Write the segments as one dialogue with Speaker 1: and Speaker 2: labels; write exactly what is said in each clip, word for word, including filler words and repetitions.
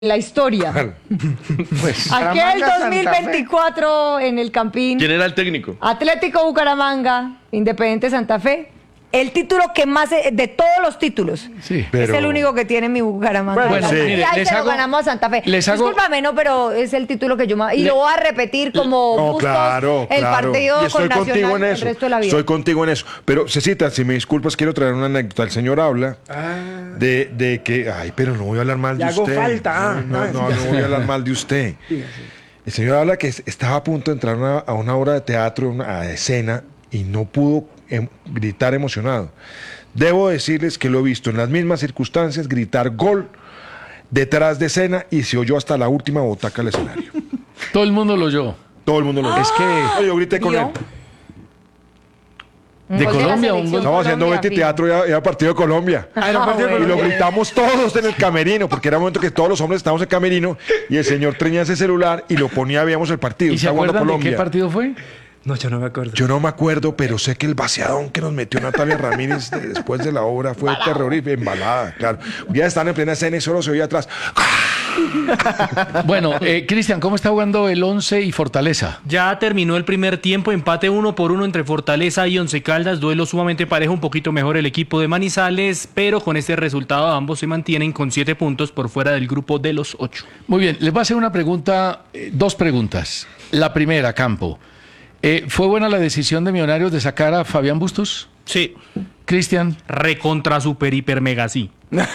Speaker 1: la historia.
Speaker 2: Pues,
Speaker 1: Aquel dos mil veinticuatro en el Campín.
Speaker 3: ¿Quién era el técnico?
Speaker 1: Atlético Bucaramanga, Independiente Santa Fe. El título que más, de todos los títulos,
Speaker 2: sí,
Speaker 1: pero... es el único que tiene mi Bucaramanga.
Speaker 2: Bueno, sí.
Speaker 1: Y ahí
Speaker 2: les
Speaker 1: se
Speaker 2: hago,
Speaker 1: lo ganamos a Santa Fe.
Speaker 2: Les hago,
Speaker 1: Discúlpame, no, pero es el título que yo más... Y le, lo voy a repetir como
Speaker 4: no,
Speaker 1: Bustos,
Speaker 4: claro,
Speaker 1: el
Speaker 4: claro.
Speaker 1: partido
Speaker 4: Y estoy
Speaker 1: con
Speaker 4: contigo
Speaker 1: Nacional
Speaker 4: en
Speaker 1: el
Speaker 4: eso.
Speaker 1: resto de la vida.
Speaker 4: Estoy contigo en eso. Pero, Cecita, si me disculpas, quiero traer una anécdota. El señor habla
Speaker 2: ah.
Speaker 4: de, de que... Ay, pero no voy a hablar mal de
Speaker 2: Le hago
Speaker 4: usted.
Speaker 2: falta.
Speaker 4: No, no, no, no voy a hablar mal de usted. Sí, sí. El señor habla que estaba a punto de entrar una, a una obra de teatro, una a escena, y no pudo em, gritar emocionado. Debo decirles que lo he visto en las mismas circunstancias gritar gol detrás de escena y se oyó hasta la última butaca del escenario.
Speaker 2: Todo el mundo lo oyó.
Speaker 4: Todo el mundo lo oyó.
Speaker 2: Es que
Speaker 4: no, yo grité con
Speaker 1: ¿Vio?
Speaker 4: él.
Speaker 2: De Colombia, un gol.
Speaker 4: Estamos haciendo Betty Teatro y era, era partido de Colombia.
Speaker 1: Ah, era partido de
Speaker 4: y
Speaker 1: Colombia.
Speaker 4: lo gritamos todos en el camerino, porque era un momento que todos los hombres estábamos en el camerino y el señor tenía ese celular y lo ponía, veíamos el partido.
Speaker 2: ¿Y se acuerdan de qué partido fue?
Speaker 5: No, yo no me acuerdo.
Speaker 4: Yo no me acuerdo, pero sé que el vaciadón que nos metió Natalia Ramírez de, después de la obra fue terrorífico, embalada, claro. Ya están en plena escena y solo se oía atrás.
Speaker 2: Bueno, eh, Cristian, ¿cómo está jugando el Once y Fortaleza?
Speaker 5: Ya terminó el primer tiempo, empate uno por uno entre Fortaleza y Once Caldas, duelo sumamente parejo, un poquito mejor el equipo de Manizales, pero con este resultado ambos se mantienen con siete puntos por fuera del grupo de los ocho.
Speaker 2: Muy bien, les voy a hacer una pregunta, eh, dos preguntas. La primera, Campo. Eh, ¿Fue buena la decisión de Millonarios de sacar a Fabián Bustos?
Speaker 5: Sí.
Speaker 2: Cristian.
Speaker 5: Recontra super hiper mega sí.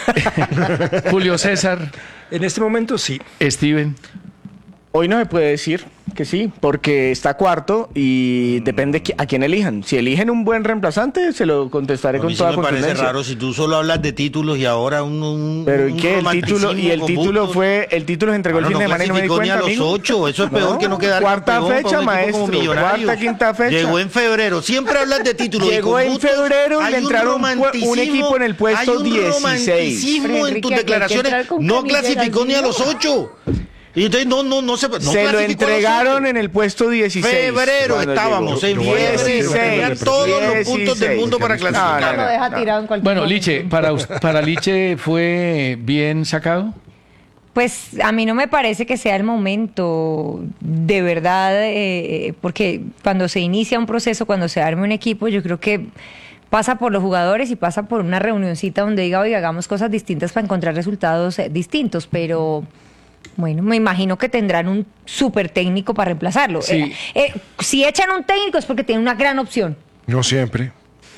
Speaker 2: Julio César.
Speaker 6: En este momento sí.
Speaker 2: Steven.
Speaker 7: Hoy no se puede decir que sí, porque está cuarto y depende a quién elijan. Si eligen un buen reemplazante, se lo contestaré
Speaker 8: A
Speaker 7: con
Speaker 8: mí sí
Speaker 7: toda
Speaker 8: me parece
Speaker 7: contundencia.
Speaker 8: raro si tú solo hablas de títulos y ahora un, un
Speaker 7: Pero ¿y
Speaker 8: un
Speaker 7: qué? El título y el
Speaker 8: romanticismo
Speaker 7: título
Speaker 8: con
Speaker 7: fue el título se entregó
Speaker 8: Bueno,
Speaker 7: el fin
Speaker 8: no
Speaker 7: de semana y no me di
Speaker 8: clasificó ni
Speaker 7: cuenta,
Speaker 8: a los
Speaker 7: amigo.
Speaker 8: ocho, eso es peor que no quedar
Speaker 7: Cuarta
Speaker 8: campeón para
Speaker 7: fecha,
Speaker 8: un equipo como
Speaker 7: maestro.
Speaker 8: Millonarios.
Speaker 7: Cuarta, quinta fecha.
Speaker 8: Llegó en febrero. Siempre hablas de títulos.
Speaker 7: Llegó
Speaker 8: y con
Speaker 7: en
Speaker 8: Bustos
Speaker 7: febrero y
Speaker 8: hay
Speaker 7: le entraron un,
Speaker 8: romanticismo,
Speaker 7: un equipo en el puesto
Speaker 8: hay un
Speaker 7: dieciséis.
Speaker 8: romanticismo
Speaker 1: Pero,
Speaker 8: en
Speaker 1: Enrique,
Speaker 8: tus
Speaker 1: aquí hay que
Speaker 8: declaraciones.
Speaker 1: entrar con
Speaker 8: No
Speaker 1: camilleras,
Speaker 8: clasificó ni a los
Speaker 1: ¿no?
Speaker 8: ocho. Y entonces no, no, no se, no
Speaker 7: se lo
Speaker 8: clasificó a los
Speaker 7: entregaron
Speaker 8: ocho.
Speaker 7: en el puesto dieciséis.
Speaker 8: Febrero
Speaker 7: cuando
Speaker 8: estábamos,
Speaker 7: llegó.
Speaker 8: en febrero.
Speaker 7: dieciséis,
Speaker 8: Tenían todos los puntos del mundo para
Speaker 7: dieciséis.
Speaker 8: clasificar.
Speaker 7: No, no,
Speaker 1: Lo
Speaker 7: no,
Speaker 1: deja
Speaker 7: no.
Speaker 1: tirado en cualquier
Speaker 2: Bueno,
Speaker 1: momento.
Speaker 2: Liche, para, us- para Liche fue bien sacado.
Speaker 1: Pues a mí no me parece que sea el momento, de verdad, eh, porque cuando se inicia un proceso, cuando se arme un equipo, yo creo que pasa por los jugadores y pasa por una reunioncita donde diga, oiga, hagamos cosas distintas para encontrar resultados eh, distintos, pero bueno, me imagino que tendrán un súper técnico para reemplazarlo.
Speaker 2: Sí.
Speaker 1: Eh, eh, si echan un técnico es porque tienen una gran opción.
Speaker 4: No siempre.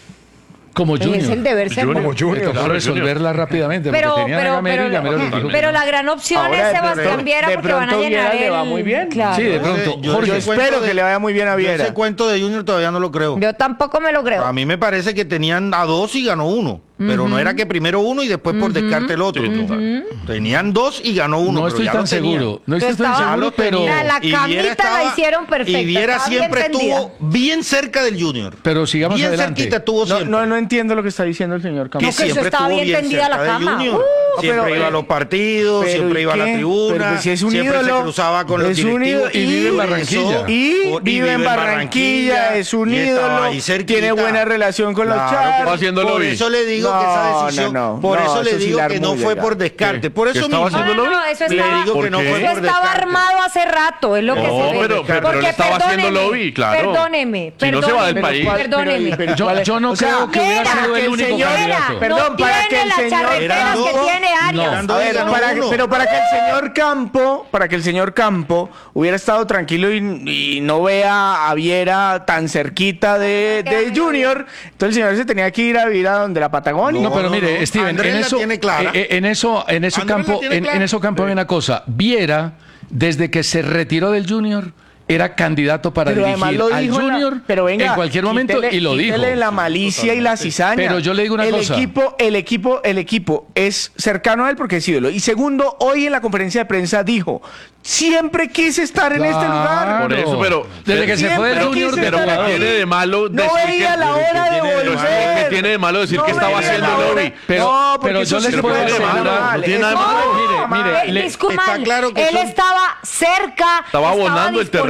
Speaker 2: Como
Speaker 1: Es el
Speaker 2: Junior.
Speaker 1: deber ser.
Speaker 4: Como
Speaker 2: Le
Speaker 4: Junior.
Speaker 2: tocó
Speaker 3: Claro,
Speaker 2: resolverla rápidamente
Speaker 1: Pero,
Speaker 2: porque tenían a
Speaker 1: pero,
Speaker 2: Gamero
Speaker 1: pero,
Speaker 2: y Gamero les dijo.
Speaker 1: pero la gran opción
Speaker 7: Ahora,
Speaker 1: es
Speaker 7: de
Speaker 1: Sebastián
Speaker 7: pronto-
Speaker 1: Viera
Speaker 7: de
Speaker 1: porque van a
Speaker 7: pronto
Speaker 1: llenar
Speaker 7: Viera le va
Speaker 1: el-
Speaker 7: muy bien.
Speaker 1: Claro.
Speaker 2: Sí, de pronto.
Speaker 8: Yo-
Speaker 2: Jorge,
Speaker 7: Yo
Speaker 8: ese cuento
Speaker 7: espero
Speaker 8: de-
Speaker 7: que le vaya muy bien a
Speaker 8: yo
Speaker 7: Viera.
Speaker 8: Ese cuento de Junior todavía no lo creo.
Speaker 1: Yo tampoco me lo creo.
Speaker 8: A mí me parece que tenían a dos y ganó uno. Pero no era que primero uno y después por descarte el otro.
Speaker 3: Sí, total.
Speaker 8: Tenían dos y ganó uno.
Speaker 2: no
Speaker 8: pero
Speaker 2: estoy
Speaker 8: ya
Speaker 2: tan
Speaker 8: lo tenían.
Speaker 2: seguro. No estoy
Speaker 1: Tú
Speaker 2: tan
Speaker 1: estabas-
Speaker 2: seguro, pero,
Speaker 1: Mira, la
Speaker 8: Y Viera
Speaker 1: camita la
Speaker 8: estaba-
Speaker 1: hicieron perfecta,
Speaker 8: Y Viera
Speaker 1: estaba bien
Speaker 8: siempre
Speaker 1: tendida.
Speaker 8: estuvo bien cerca del Junior.
Speaker 2: pero sigamos
Speaker 8: bien
Speaker 2: adelante.
Speaker 8: cerquita estuvo
Speaker 7: No,
Speaker 8: siempre.
Speaker 7: no, no entiendo lo que está diciendo el señor
Speaker 8: que
Speaker 7: Campos.
Speaker 1: que eso
Speaker 8: siempre
Speaker 1: estaba
Speaker 8: estuvo
Speaker 1: bien tendida la
Speaker 8: cerca del
Speaker 1: cama.
Speaker 8: Junior.
Speaker 1: Uh,
Speaker 8: siempre
Speaker 7: pero,
Speaker 8: iba a
Speaker 7: eh,
Speaker 8: los partidos,
Speaker 7: pero
Speaker 8: siempre
Speaker 7: ¿y
Speaker 8: iba a la
Speaker 7: qué?
Speaker 8: tribuna,
Speaker 7: Pero pues si es un
Speaker 8: siempre
Speaker 7: ídolo,
Speaker 8: se cruzaba con los
Speaker 7: es un
Speaker 8: directivos.
Speaker 7: ídolo y vive en
Speaker 2: Barranquilla.
Speaker 8: eso,
Speaker 7: Y
Speaker 8: por-
Speaker 7: vive en Barranquilla, es un
Speaker 8: y estaba
Speaker 7: ídolo,
Speaker 8: ahí cerquita.
Speaker 7: tiene buena relación con los
Speaker 8: Claro,
Speaker 7: charros.
Speaker 3: Estaba haciendo
Speaker 8: Por
Speaker 3: lobby.
Speaker 8: eso le digo que
Speaker 7: No,
Speaker 8: esa decisión,
Speaker 7: no, no,
Speaker 8: por
Speaker 7: no,
Speaker 8: eso le
Speaker 7: eso sí
Speaker 8: digo
Speaker 7: la
Speaker 8: que
Speaker 7: armó
Speaker 8: no fue
Speaker 7: ilegal.
Speaker 8: por descarte.
Speaker 3: ¿Qué?
Speaker 8: Por
Speaker 3: ¿Que
Speaker 8: eso
Speaker 3: estaba
Speaker 8: mismo
Speaker 3: haciendo
Speaker 1: No, no, eso
Speaker 8: le
Speaker 1: estaba,
Speaker 8: digo
Speaker 3: ¿Por
Speaker 8: que no
Speaker 3: qué?
Speaker 8: fue
Speaker 1: eso
Speaker 8: por
Speaker 1: estaba
Speaker 8: descarte.
Speaker 1: armado hace rato, es lo que
Speaker 3: No,
Speaker 1: se ve.
Speaker 3: pero- pero
Speaker 1: Porque
Speaker 3: él estaba haciendo
Speaker 1: perdóneme,
Speaker 3: lobby, claro.
Speaker 1: Perdóneme,
Speaker 3: Si no se va del
Speaker 1: perdóneme,
Speaker 3: país.
Speaker 1: Perdóneme.
Speaker 7: Pero-
Speaker 2: Yo, yo no
Speaker 7: o sea,
Speaker 2: creo que hubiera
Speaker 1: Viera,
Speaker 2: sido
Speaker 7: que
Speaker 2: el
Speaker 7: el
Speaker 2: único
Speaker 7: señor-
Speaker 2: candidato.
Speaker 7: Perdón,
Speaker 1: no
Speaker 7: para
Speaker 1: tiene
Speaker 7: que el
Speaker 1: las
Speaker 7: señor-
Speaker 1: charreteras
Speaker 8: Eran
Speaker 1: que
Speaker 8: dos.
Speaker 1: tiene Arias.
Speaker 2: No.
Speaker 8: Eran dos
Speaker 7: A ver,
Speaker 8: y ganó
Speaker 7: para que-
Speaker 8: uno.
Speaker 7: pero para que el señor Campo, para que el señor Campo hubiera estado tranquilo y, y no vea a Viera tan cerquita de, de Junior, entonces el señor se tenía que ir a vivir a donde la Patagonia.
Speaker 2: No, pero
Speaker 8: no,
Speaker 2: mire,
Speaker 8: no.
Speaker 2: Steven,
Speaker 8: Andrés
Speaker 2: en
Speaker 8: la
Speaker 2: eso,
Speaker 8: tiene clara.
Speaker 2: eh, eh, en eso, en eso
Speaker 8: Andrés la
Speaker 2: campo,
Speaker 8: tiene
Speaker 2: en,
Speaker 8: clara.
Speaker 2: en eso campo hay una cosa. Viera, desde que se retiró del Junior, era candidato para
Speaker 7: Pero además
Speaker 2: dirigir
Speaker 7: lo
Speaker 2: al
Speaker 7: dijo en la-
Speaker 2: Junior
Speaker 7: pero venga,
Speaker 2: en cualquier momento
Speaker 7: quítele-
Speaker 2: y lo dijo.
Speaker 7: quítele la malicia y la cizaña.
Speaker 2: Pero yo le digo una
Speaker 7: el
Speaker 2: cosa.
Speaker 7: Equipo, el equipo, el equipo es cercano a él porque es ídolo. Y segundo, hoy en la conferencia de prensa dijo, siempre quise estar en este lugar.
Speaker 3: Por eso, pero-
Speaker 2: desde que se
Speaker 7: Siempre
Speaker 2: fue del Junior,
Speaker 7: quise
Speaker 2: de
Speaker 3: Pero
Speaker 7: estar
Speaker 3: ¿qué
Speaker 7: aquí.
Speaker 3: tiene de malo
Speaker 7: No
Speaker 3: decir
Speaker 7: veía
Speaker 3: que,
Speaker 7: la hora de
Speaker 3: ¿qué tiene de malo?
Speaker 7: volver.
Speaker 3: ¿Qué tiene de malo decir
Speaker 7: No
Speaker 3: que estaba
Speaker 7: veía
Speaker 3: haciendo
Speaker 7: la hora.
Speaker 3: lobby?
Speaker 2: Pero-
Speaker 7: no, porque
Speaker 2: pero
Speaker 7: eso
Speaker 2: yo les
Speaker 7: sí
Speaker 2: puedo
Speaker 7: puede ser
Speaker 2: asegurar,
Speaker 7: mal.
Speaker 3: no tiene
Speaker 7: Eso
Speaker 3: nada de malo.
Speaker 7: no,
Speaker 2: Mire,
Speaker 7: mal.
Speaker 2: mire,
Speaker 1: Eh,
Speaker 2: le-
Speaker 1: Disculpa,
Speaker 8: está claro que
Speaker 1: él
Speaker 8: son-
Speaker 1: estaba cerca,
Speaker 3: Estaba abonando el terreno.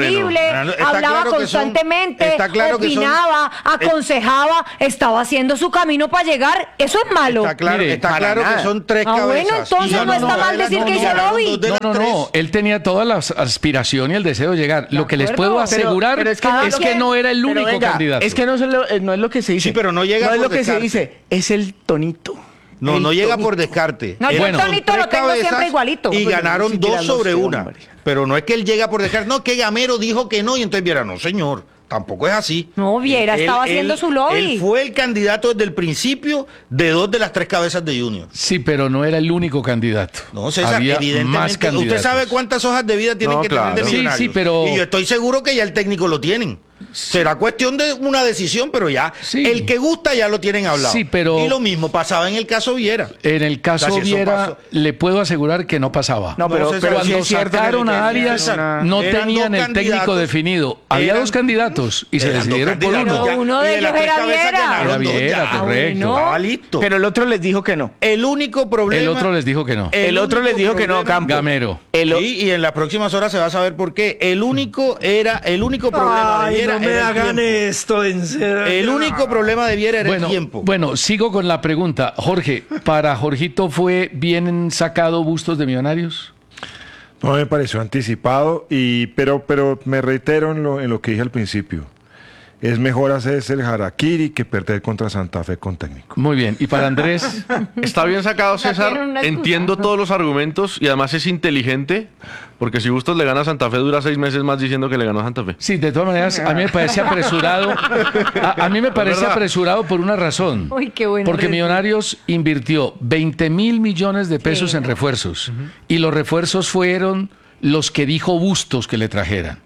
Speaker 1: increíble,
Speaker 8: Fernando, está
Speaker 1: hablaba
Speaker 8: claro que son-
Speaker 1: constantemente,
Speaker 8: está claro que son-
Speaker 1: opinaba, aconsejaba, estaba haciendo su camino para llegar. Eso es malo.
Speaker 8: Está claro,
Speaker 2: Mire,
Speaker 8: está
Speaker 7: para
Speaker 8: claro
Speaker 7: nada.
Speaker 8: que son tres
Speaker 1: Ah,
Speaker 8: cabezas.
Speaker 1: bueno, entonces
Speaker 8: Y
Speaker 1: no está mal
Speaker 8: de las
Speaker 1: decir
Speaker 8: dos
Speaker 1: que hizo
Speaker 8: ganaron
Speaker 1: lobby.
Speaker 8: dos de
Speaker 2: No,
Speaker 8: las
Speaker 2: no,
Speaker 8: tres.
Speaker 2: no, él tenía toda la aspiración y el deseo de llegar. Lo que les
Speaker 1: acuerdo.
Speaker 2: puedo
Speaker 1: Pero-
Speaker 2: asegurar
Speaker 7: pero
Speaker 2: es
Speaker 7: es
Speaker 2: que,
Speaker 7: que-
Speaker 2: es que no era el
Speaker 7: Pero
Speaker 2: único
Speaker 7: venga,
Speaker 2: candidato.
Speaker 7: Es que no, se lo- eh, no es lo que se dice.
Speaker 8: Sí, pero no llega
Speaker 7: No es
Speaker 8: por
Speaker 7: lo que se
Speaker 8: descarte.
Speaker 7: dice, es el tonito.
Speaker 8: No,
Speaker 7: El
Speaker 8: no llega
Speaker 7: tonito.
Speaker 8: por descarte.
Speaker 1: No, yo
Speaker 8: Eh,
Speaker 1: el
Speaker 8: son
Speaker 1: tonito lo
Speaker 8: tres
Speaker 1: tengo siempre
Speaker 8: cabezas
Speaker 1: igualito.
Speaker 8: Y
Speaker 1: Bueno,
Speaker 8: ganaron
Speaker 7: ni siquiera
Speaker 8: dos
Speaker 7: lo
Speaker 8: sobre
Speaker 7: sé,
Speaker 8: una.
Speaker 7: hombre.
Speaker 8: Pero no es que él llega por descarte. No, que Gamero dijo que no y entonces Viera, no, señor. Tampoco es así.
Speaker 1: No, Viera
Speaker 8: Él-
Speaker 1: estaba
Speaker 8: él-
Speaker 1: haciendo su lobby.
Speaker 8: Él fue el candidato desde el principio de dos de las tres cabezas de Junior.
Speaker 2: Sí, pero no era el único candato.
Speaker 8: No, César,
Speaker 2: Había
Speaker 8: evidentemente.
Speaker 2: más candidatos.
Speaker 8: Usted sabe cuántas hojas de vida tienen
Speaker 3: No,
Speaker 8: que
Speaker 3: claro.
Speaker 8: tener de
Speaker 2: Sí,
Speaker 8: Millonarios.
Speaker 2: sí, pero-
Speaker 8: Y yo estoy seguro que ya el técnico lo tienen. Será cuestión de una decisión, pero ya.
Speaker 2: Sí.
Speaker 8: El que gusta ya lo tienen hablado.
Speaker 2: Sí, pero-
Speaker 8: Y lo mismo pasaba en el caso Viera.
Speaker 2: En el caso
Speaker 8: O sea, si eso
Speaker 2: Viera,
Speaker 8: pasó.
Speaker 2: le puedo asegurar que no pasaba.
Speaker 7: No, pero,
Speaker 8: César,
Speaker 7: pero
Speaker 2: Cuando
Speaker 7: sí es cierto que
Speaker 2: sacaron a
Speaker 7: tenía
Speaker 2: Arias,
Speaker 7: una-
Speaker 2: no
Speaker 8: eran
Speaker 2: tenían
Speaker 8: dos
Speaker 2: el técnico
Speaker 8: candidatos.
Speaker 2: definido. Había
Speaker 8: Eran-
Speaker 2: dos candidatos y se
Speaker 8: Eran dos
Speaker 2: decidieron por
Speaker 8: candidatos,
Speaker 2: uno.
Speaker 1: Pero
Speaker 8: ya.
Speaker 1: uno de
Speaker 8: Y
Speaker 1: ellos
Speaker 8: las tres
Speaker 1: era
Speaker 8: cabezas
Speaker 1: Viera.
Speaker 8: ganaron
Speaker 2: Era
Speaker 8: dos,
Speaker 2: Viera,
Speaker 8: ya.
Speaker 2: correcto.
Speaker 1: no.
Speaker 8: Estaba listo.
Speaker 7: Pero el otro les dijo que no.
Speaker 8: el único problema.
Speaker 2: El otro les dijo que no.
Speaker 7: El, otro les dijo que no,
Speaker 8: problema-
Speaker 7: Campo.
Speaker 2: Gamero.
Speaker 7: El o-
Speaker 8: Sí, y en las próximas horas se va a saber por qué. El único era, el único problema de
Speaker 3: Ay,
Speaker 8: Viera
Speaker 3: no me
Speaker 8: era el
Speaker 3: hagan
Speaker 8: tiempo.
Speaker 3: esto, en serio.
Speaker 8: El único problema de Viera era
Speaker 2: Bueno,
Speaker 8: el tiempo.
Speaker 2: bueno, sigo con la pregunta. Jorge, ¿para Jorgito fue bien sacado Bustos de Millonarios?
Speaker 4: No me pareció anticipado, y, pero, pero me reitero en lo, en lo que dije al principio. Es mejor hacerse el harakiri que perder contra Santa Fe con técnico.
Speaker 2: Muy bien. ¿Y para Andrés?
Speaker 6: Está bien sacado,
Speaker 1: sea,
Speaker 6: César.
Speaker 1: tiene una excusa.
Speaker 6: Entiendo todos los argumentos y además es inteligente, porque si Bustos le gana a Santa Fe, dura seis meses más diciendo que le ganó a Santa Fe.
Speaker 2: Sí, de todas maneras, a mí me parece apresurado. A, a mí me parece
Speaker 6: verdad.
Speaker 2: apresurado por una razón.
Speaker 1: Uy, qué bueno.
Speaker 2: Porque Millonarios invirtió veinte mil millones de pesos
Speaker 1: Sí.
Speaker 2: en refuerzos. Y los refuerzos fueron los que dijo Bustos que le trajeran.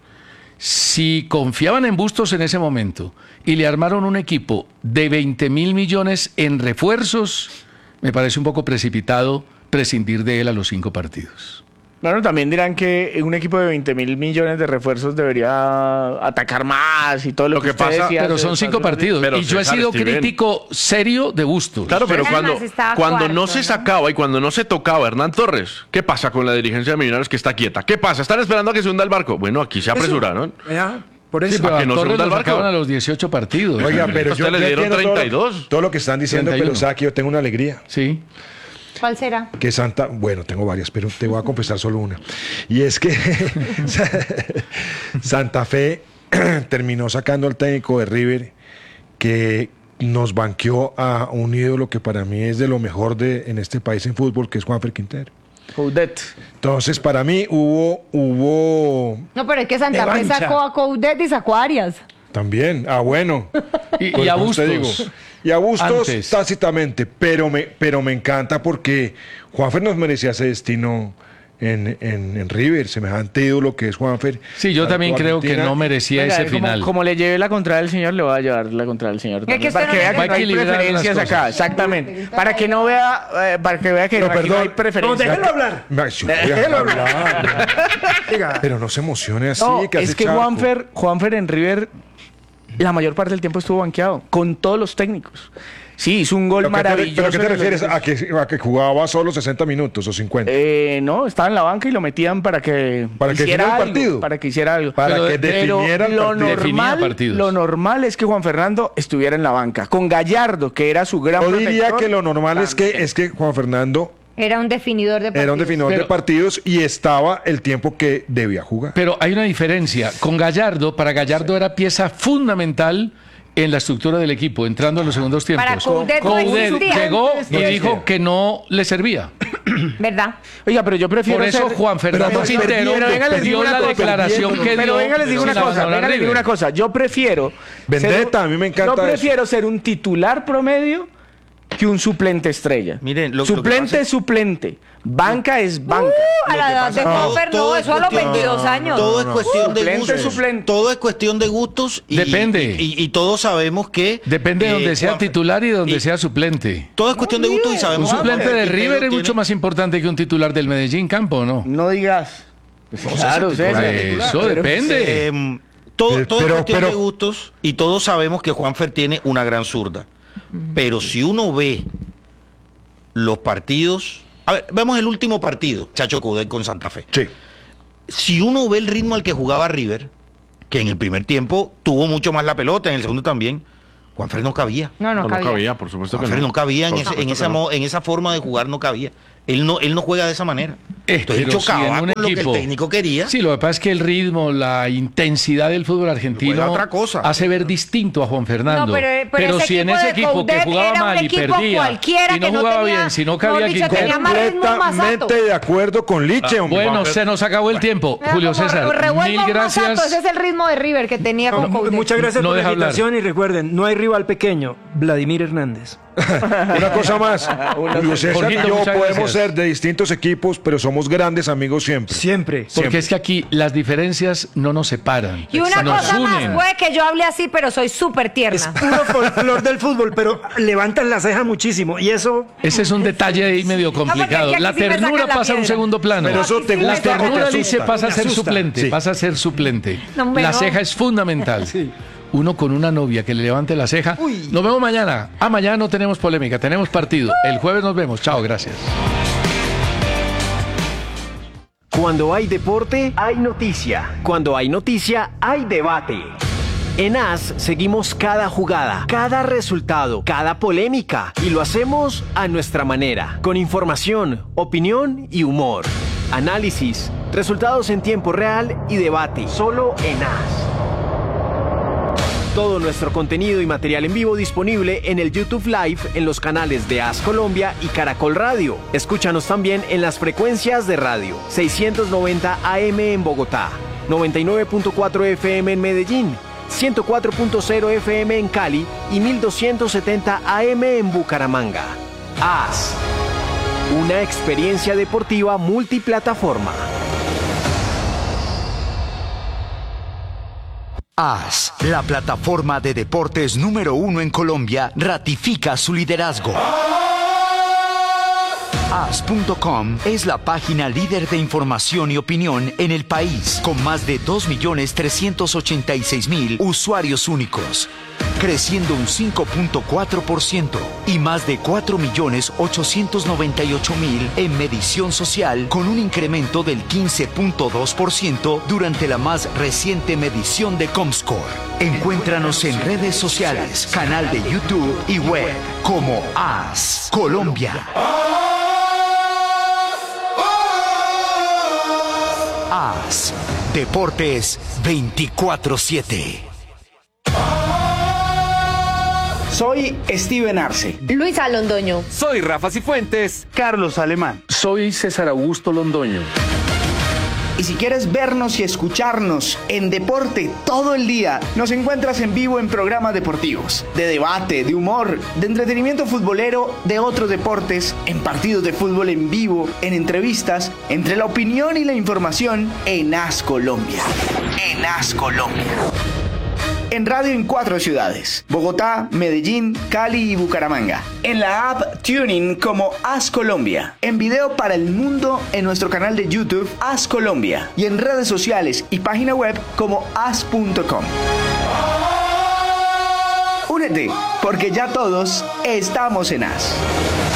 Speaker 2: Si confiaban en Bustos en ese momento y le armaron un equipo de veinte mil millones en refuerzos, me parece un poco precipitado prescindir de él a los cinco partidos.
Speaker 7: Bueno, también dirán que un equipo de veinte mil millones de refuerzos debería atacar más y todo lo,
Speaker 6: Lo
Speaker 7: que,
Speaker 6: que
Speaker 7: usted
Speaker 6: pasa-
Speaker 7: decía
Speaker 2: Pero
Speaker 7: hace-
Speaker 2: son cinco
Speaker 7: hace-
Speaker 2: partidos.
Speaker 6: Pero,
Speaker 2: y yo he
Speaker 6: César,
Speaker 2: sido
Speaker 6: estoy bien.
Speaker 2: crítico serio de Bustos.
Speaker 6: Claro, pero
Speaker 1: Además,
Speaker 6: cuando,
Speaker 1: estaba
Speaker 6: cuando
Speaker 1: cuarto,
Speaker 6: no se
Speaker 1: ¿no?
Speaker 6: sacaba y cuando no se tocaba Hernán Torres, ¿qué pasa con la dirigencia de Millonarios que está quieta? ¿Qué pasa? ¿Están esperando a que se hunda el barco? Bueno, aquí se apresuraron.
Speaker 3: Ya, por
Speaker 2: Sí,
Speaker 3: eso.
Speaker 2: pero
Speaker 6: ¿A
Speaker 2: a
Speaker 6: que no se
Speaker 2: Torres
Speaker 6: hunda
Speaker 2: lo
Speaker 6: el barco?
Speaker 2: sacaban a los dieciocho partidos.
Speaker 4: Oiga, pero
Speaker 6: Usted
Speaker 4: yo,
Speaker 6: le
Speaker 4: yo
Speaker 6: dieron
Speaker 4: entiendo todo lo-
Speaker 6: treinta y dos.
Speaker 4: Todo, lo que están diciendo,
Speaker 2: treinta y uno.
Speaker 4: pero sabe que yo tengo una alegría.
Speaker 2: Sí.
Speaker 1: ¿Cuál será?
Speaker 4: Que Santa, bueno, tengo varias, pero te voy a confesar solo una. Y es que Santa Fe terminó sacando al técnico de River, que nos banqueó a un ídolo que para mí es de lo mejor de, en este país en fútbol, que es Juanfer Quintero.
Speaker 7: Coudet.
Speaker 4: Entonces, para mí hubo, hubo
Speaker 1: No, pero es que Santa Fe
Speaker 3: Revancha.
Speaker 1: sacó a Coudet y sacó a Arias.
Speaker 4: también, ah, bueno.
Speaker 2: Y,
Speaker 4: Pues,
Speaker 2: y a
Speaker 4: como usted
Speaker 2: Bustos.
Speaker 4: digo. Y a Bustos
Speaker 2: Antes.
Speaker 4: tácitamente, pero me, pero me encanta porque Juanfer nos merecía ese destino en, en, en River, semejante ídolo que es Juanfer.
Speaker 2: Sí, yo también
Speaker 4: Tanto
Speaker 2: creo que
Speaker 4: Argentina.
Speaker 2: no merecía
Speaker 7: Venga,
Speaker 2: ese
Speaker 7: como,
Speaker 2: final.
Speaker 7: como le llevé la contraria al señor, le voy a llevar la contraria al señor.
Speaker 1: Es
Speaker 7: también,
Speaker 1: que
Speaker 7: para
Speaker 1: usted
Speaker 7: que
Speaker 1: no
Speaker 7: vea
Speaker 1: le-
Speaker 7: que
Speaker 2: Hay
Speaker 7: no
Speaker 2: que
Speaker 7: hay
Speaker 2: equilibrar las
Speaker 7: preferencias
Speaker 2: cosas.
Speaker 7: acá, exactamente. Para que no vea, eh, para que vea que
Speaker 4: Pero
Speaker 7: no, aquí no hay
Speaker 4: perdón.
Speaker 3: No,
Speaker 7: preferencias.
Speaker 3: déjelo hablar.
Speaker 4: Ma- yo voy a
Speaker 3: Déjelo
Speaker 4: hablar.
Speaker 3: Diga.
Speaker 4: Pero no se emocione así.
Speaker 7: No,
Speaker 4: que hace
Speaker 7: es que
Speaker 4: charco.
Speaker 7: Juanfer, Juanfer en River la mayor parte del tiempo estuvo banqueado, con todos los técnicos. Sí, hizo un gol
Speaker 4: ¿Pero qué te-
Speaker 7: maravilloso.
Speaker 4: ¿Pero qué te
Speaker 7: en el-
Speaker 4: refieres? ¿A que, ¿A que jugaba solo sesenta minutos o cincuenta?
Speaker 7: Eh, no, estaba en la banca y lo metían para que
Speaker 4: Para que
Speaker 7: hiciera
Speaker 4: hiciera el
Speaker 7: algo,
Speaker 4: partido.
Speaker 7: para que hiciera algo.
Speaker 4: Para
Speaker 2: pero-
Speaker 4: que
Speaker 7: Pero
Speaker 4: definiera el
Speaker 7: lo
Speaker 4: partido.
Speaker 2: Definía
Speaker 7: normal,
Speaker 2: partidos.
Speaker 7: lo normal es que Juan Fernando estuviera en la banca, con Gallardo, que era su gran
Speaker 4: Yo diría
Speaker 7: protector.
Speaker 4: que lo normal es que,
Speaker 7: también.
Speaker 4: es que Juan Fernando
Speaker 1: Era un definidor de partidos.
Speaker 4: era un definidor
Speaker 2: Pero-
Speaker 4: de partidos y estaba el tiempo que debía jugar.
Speaker 2: Pero hay una diferencia. Con Gallardo, para Gallardo era pieza fundamental en la estructura del equipo, entrando en los segundos tiempos.
Speaker 1: Para Coudet no
Speaker 2: Coudet
Speaker 1: existía.
Speaker 2: llegó y
Speaker 7: Existía.
Speaker 2: dijo que no le servía.
Speaker 1: ¿Verdad?
Speaker 7: Oiga, pero yo prefiero
Speaker 2: Por eso
Speaker 7: ser-
Speaker 2: Juan Fernando
Speaker 4: Pero
Speaker 2: Quintero
Speaker 4: perdiendo,
Speaker 7: venga, les digo
Speaker 2: dio
Speaker 7: una
Speaker 2: la
Speaker 7: cosa,
Speaker 2: declaración que dio.
Speaker 7: Pero venga, les digo
Speaker 2: sin
Speaker 7: una cosa,
Speaker 2: abandonar
Speaker 7: venga, les digo
Speaker 2: River.
Speaker 7: una cosa. Yo prefiero.
Speaker 4: Vendetta,
Speaker 7: ser un-
Speaker 4: a mí me encanta
Speaker 7: Yo prefiero ser un titular promedio que un suplente estrella.
Speaker 8: Miren, lo- lo que
Speaker 7: suplente
Speaker 8: pasa
Speaker 7: es suplente. Banca es banca.
Speaker 1: Uh, a la edad de Juanfer, no,
Speaker 8: es
Speaker 1: eso a los
Speaker 8: cuestión de-
Speaker 1: veintidós años.
Speaker 8: Todo es cuestión de
Speaker 7: Suplente,
Speaker 8: gustos.
Speaker 7: suplente.
Speaker 8: Todo es cuestión de gustos. Y,
Speaker 2: Depende.
Speaker 8: Y, y- y todos sabemos que.
Speaker 2: Depende de
Speaker 8: eh,
Speaker 2: donde sea
Speaker 8: Juan-
Speaker 2: titular y donde
Speaker 8: y-
Speaker 2: sea suplente.
Speaker 8: Todo es cuestión de gustos y
Speaker 2: Un
Speaker 8: sabemos. que
Speaker 2: suplente
Speaker 8: Juan
Speaker 2: de
Speaker 8: Quintero
Speaker 2: River es
Speaker 8: tiene-
Speaker 2: mucho más importante que un titular del Medellín Campo, ¿no?
Speaker 7: No digas. Claro,
Speaker 8: César,
Speaker 7: César.
Speaker 2: Eso
Speaker 7: Pero-
Speaker 2: depende.
Speaker 8: Eh, todo,
Speaker 4: Pero-
Speaker 8: todo es
Speaker 4: pero-
Speaker 8: cuestión
Speaker 4: pero-
Speaker 8: de gustos y todos sabemos que Juanfer tiene una gran zurda. Pero si uno ve los partidos. A ver, vemos el último partido, Chacho Coudet con Santa Fe.
Speaker 4: Sí.
Speaker 8: Si uno ve el ritmo al que jugaba River, que en el primer tiempo tuvo mucho más la pelota, en el segundo también. Juanfer no cabía.
Speaker 1: No, no,
Speaker 6: No, no
Speaker 1: cabía.
Speaker 6: cabía, por supuesto que
Speaker 8: Juanfer
Speaker 6: no.
Speaker 8: no cabía en,
Speaker 6: Por
Speaker 8: ese- en,
Speaker 6: supuesto
Speaker 8: esa,
Speaker 6: que no.
Speaker 8: mo- en esa forma de jugar, no cabía. Él no, él no juega de esa manera.
Speaker 2: Eh,
Speaker 8: Entonces él
Speaker 2: pero si
Speaker 8: chocaba
Speaker 2: en un
Speaker 8: con lo que
Speaker 2: equipo-
Speaker 8: el técnico quería.
Speaker 2: Sí, lo que pasa es que el ritmo, la intensidad del fútbol argentino
Speaker 4: Juega otra cosa.
Speaker 2: hace ver distinto a Juan Fernando.
Speaker 1: No, pero- pero ese
Speaker 2: si en
Speaker 1: equipo
Speaker 2: ese
Speaker 1: de
Speaker 2: equipo que
Speaker 1: Coudet
Speaker 2: jugaba
Speaker 1: era un
Speaker 2: mal y
Speaker 1: equipo
Speaker 2: perdía
Speaker 1: cualquiera
Speaker 2: y no
Speaker 1: que no
Speaker 2: jugaba
Speaker 1: tenía-
Speaker 2: bien, si no
Speaker 1: mejor
Speaker 2: cabía
Speaker 1: dicho,
Speaker 2: quien
Speaker 1: tenía más ritmo Masato.
Speaker 4: Completamente de acuerdo con Liche, hombre.
Speaker 2: Bueno, se nos acabó el tiempo.
Speaker 1: Era
Speaker 2: Julio
Speaker 1: como
Speaker 2: César,
Speaker 1: revuelva
Speaker 2: mil
Speaker 1: un
Speaker 2: gracias.
Speaker 1: Masato, ese es el ritmo de River que tenía con
Speaker 3: No,
Speaker 1: Coudet.
Speaker 3: muchas gracias
Speaker 2: No
Speaker 3: por la
Speaker 2: deja hablar.
Speaker 3: invitación y recuerden, no hay rival pequeño, Vladimir Hernández.
Speaker 4: Una cosa más. Julio César
Speaker 2: Jorgito,
Speaker 4: y yo
Speaker 2: muchas
Speaker 4: podemos
Speaker 2: gracias.
Speaker 4: ser de distintos equipos, pero somos grandes amigos siempre.
Speaker 3: Siempre.
Speaker 2: Porque es que aquí las diferencias no nos separan,
Speaker 1: Y una
Speaker 2: nos
Speaker 1: cosa más,
Speaker 2: unen.
Speaker 1: puede que yo hable así, pero soy súper
Speaker 3: Es
Speaker 1: tierna.
Speaker 3: puro folclor del fútbol, pero levantan la ceja muchísimo. Y eso,
Speaker 2: Ese es un detalle ahí medio complicado.
Speaker 1: porque aquí
Speaker 2: La
Speaker 1: sí me sacan
Speaker 2: ternura
Speaker 1: la
Speaker 2: pasa a un
Speaker 1: piedra.
Speaker 2: segundo plano.
Speaker 4: Pero eso te
Speaker 1: Aquí sí
Speaker 2: La
Speaker 1: me sacan
Speaker 2: ternura,
Speaker 1: la
Speaker 2: Lice,
Speaker 1: piedra.
Speaker 2: pasa a ser
Speaker 3: asusta.
Speaker 2: suplente.
Speaker 4: Sí.
Speaker 2: Pasa a ser suplente.
Speaker 1: No, hombre,
Speaker 2: la
Speaker 1: no.
Speaker 2: ceja es fundamental.
Speaker 3: Sí.
Speaker 2: Uno con una novia que le levante la ceja. Nos vemos mañana. Ah, mañana no tenemos polémica, tenemos partido. El jueves nos vemos. Chao, gracias.
Speaker 9: Cuando hay deporte, hay noticia. Cuando hay noticia, hay debate. En A S seguimos cada jugada, cada resultado, cada polémica y lo hacemos a nuestra manera, con información, opinión y humor. Análisis, resultados en tiempo real y debate, solo en A S. Todo nuestro contenido y material en vivo disponible en el YouTube Live en los canales de A S Colombia y Caracol Radio. Escúchanos también en las frecuencias de radio seiscientos noventa A M en Bogotá, noventa y nueve punto cuatro F M en Medellín, ciento cuatro punto cero F M en Cali y mil doscientos setenta A M en Bucaramanga. A S, una experiencia deportiva multiplataforma.
Speaker 10: A S, la plataforma de deportes número uno en Colombia, ratifica su liderazgo. A S punto com es la página líder de información y opinión en el país, con más de dos millones trescientos ochenta y seis mil usuarios únicos, creciendo un cinco punto cuatro por ciento y más de cuatro millones ochocientos noventa y ocho mil en medición social, con un incremento del quince punto dos por ciento durante la más reciente medición de Comscore. Encuéntranos en redes sociales, canal de YouTube y web como A S Colombia. A S Deportes veinticuatro siete.
Speaker 7: Soy Steven Arce.
Speaker 11: Luisa Londoño.
Speaker 12: Soy Rafa Cifuentes.
Speaker 7: Carlos Alemán.
Speaker 2: Soy César Augusto Londoño.
Speaker 7: Y si quieres vernos y escucharnos en deporte todo el día, nos encuentras en vivo en programas deportivos, de debate, de humor, de entretenimiento futbolero, de otros deportes, en partidos de fútbol en vivo, en entrevistas, entre la opinión y la información en A S Colombia. En A S Colombia. En radio en cuatro ciudades: Bogotá, Medellín, Cali y Bucaramanga. En la app Tuning como A S Colombia. En video para el mundo en nuestro canal de YouTube A S Colombia. Y en redes sociales y página web como A S punto com. Únete, porque ya todos estamos en A S.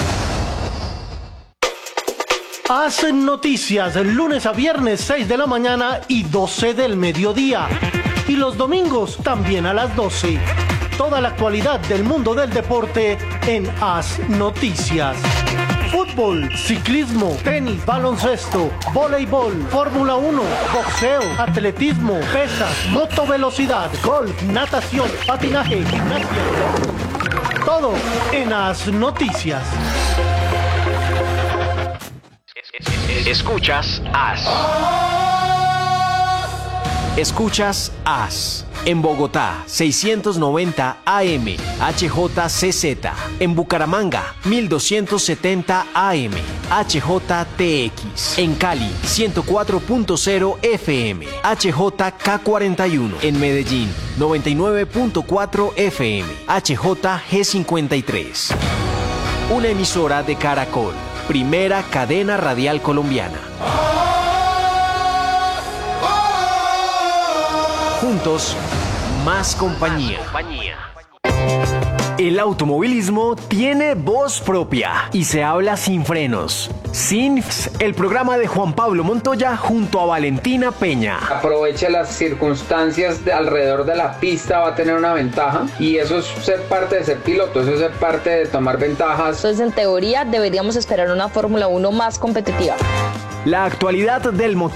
Speaker 13: Hacen noticias lunes a viernes seis de la mañana y doce del mediodía. Y los domingos también a las doce. Toda la actualidad del mundo del deporte en A S Noticias. Fútbol, ciclismo, tenis, baloncesto, voleibol, Fórmula uno, boxeo, atletismo, pesas, motovelocidad, golf, natación, patinaje, gimnasia. Todo en A S Noticias.
Speaker 9: Escuchas A S. Escuchas A S. En Bogotá, seiscientos noventa A M, H J C Z. En Bucaramanga, mil doscientos setenta A M, H J T X. En Cali, ciento cuatro punto cero F M, H J K cuarenta y uno. En Medellín, noventa y nueve punto cuatro F M, H J G cincuenta y tres. Una emisora de Caracol, primera cadena radial colombiana. Juntos, más compañía. El automovilismo tiene voz propia y se habla sin frenos. Sin F, el programa de Juan Pablo Montoya junto a Valentina Peña.
Speaker 11: Aproveche las circunstancias de alrededor de la pista, va a tener una ventaja y eso es ser parte de ser piloto, eso es ser parte de tomar ventajas.
Speaker 14: Entonces, en teoría, deberíamos esperar una Fórmula uno más competitiva.
Speaker 9: La actualidad del motor.